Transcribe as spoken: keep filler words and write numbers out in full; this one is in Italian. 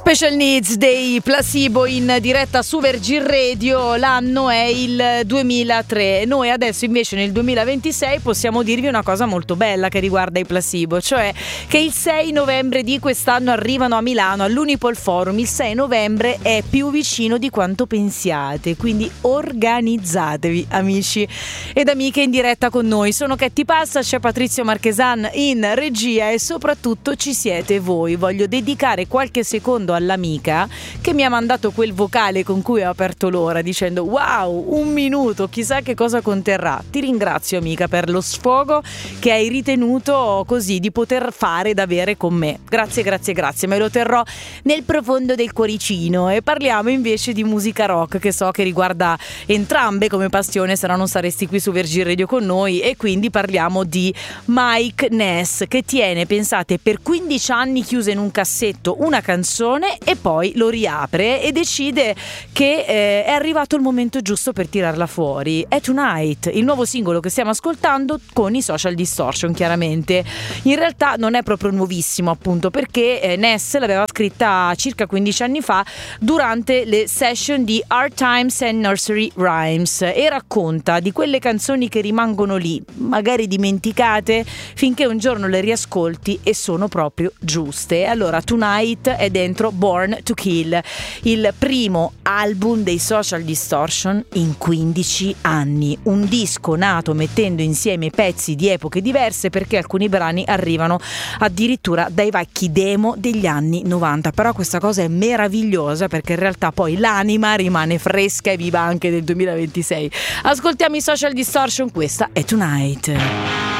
Special Needs dei Placebo in diretta su Virgin Radio. L'anno è il duemilatré. Noi adesso invece nel duemilaventisei possiamo dirvi una cosa molto bella che riguarda i Placebo, cioè che il sei novembre di quest'anno arrivano a Milano all'Unipol Forum. Il sei novembre è più vicino di quanto pensiate, quindi organizzatevi amici ed amiche in diretta con noi. Sono Ketty Passa, c'è Patrizio Marchesan in regia e soprattutto ci siete voi. Voglio dedicare qualche secondo all'amica che mi ha mandato quel vocale con cui ho aperto l'ora dicendo wow, un minuto, chissà che cosa conterrà. Ti ringrazio amica per lo sfogo che hai ritenuto così di poter fare ed avere con me. Grazie, grazie, grazie, me lo terrò nel profondo del cuoricino. E parliamo invece di musica rock, che so che riguarda entrambe come passione, se no non saresti qui su Virgin Radio con noi. E quindi parliamo di Mike Ness, che tiene, pensate, per quindici anni chiusa in un cassetto una canzone e poi lo riapre e decide che eh, è arrivato il momento giusto per tirarla fuori. È Tonight, il nuovo singolo che stiamo ascoltando con i Social Distortion, chiaramente. In realtà non è proprio nuovissimo, appunto, perché eh, Ness l'aveva scritta circa quindici anni fa durante le session di Hard Times and Nursery Rhymes e racconta di quelle canzoni che rimangono lì, magari dimenticate, finché un giorno le riascolti e sono proprio giuste. Allora Tonight è dentro Born to Kill, il primo album dei Social Distortion in quindici anni, un disco nato mettendo insieme pezzi di epoche diverse, perché alcuni brani arrivano addirittura dai vecchi demo degli anni novanta. Però questa cosa è meravigliosa perché in realtà poi l'anima rimane fresca e viva anche nel duemilaventisei. Ascoltiamo i Social Distortion, questa è Tonight.